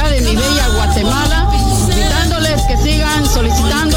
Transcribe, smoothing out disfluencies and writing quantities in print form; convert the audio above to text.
de mi bella Guatemala, invitándoles que sigan solicitando